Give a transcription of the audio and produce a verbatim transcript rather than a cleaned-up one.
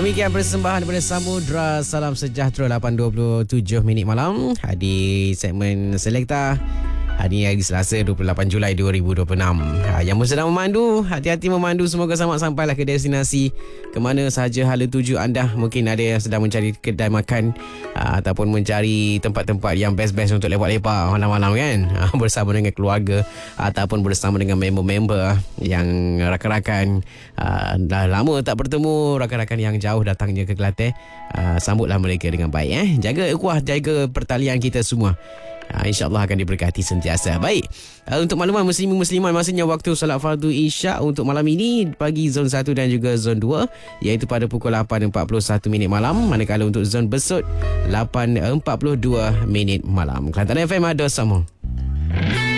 demikian persembahan daripada Samudra Salam Sejahtera lapan dua puluh tujuh minit malam di segmen Selekta. Hari ini hari Selasa dua puluh lapan Julai dua ribu dua puluh enam. Ha, yang sedang memandu, hati-hati memandu. Semoga selamat sampailah ke destinasi ke mana sahaja hala tuju anda. Mungkin ada yang sedang mencari kedai makan ha, ataupun mencari tempat-tempat yang best-best untuk lepak-lepak malam-malam kan. Ha, bersama dengan keluarga ataupun bersama dengan member-member yang rakan-rakan ha, dah lama tak bertemu, rakan-rakan yang jauh datangnya ke Kelantan. Ha, sambutlah mereka dengan baik eh. Jaga kuah, jaga pertalian kita semua. Ha, InsyaAllah akan diberkati sentiasa. Baik, uh, untuk makluman muslimin-muslimat, masanya waktu solat fardu Isyak untuk malam ini bagi zon satu dan juga zon dua, iaitu pada pukul lapan empat puluh satu minit malam. Manakala untuk zon Besut lapan empat puluh dua minit malam. Kelantan F M ada sama.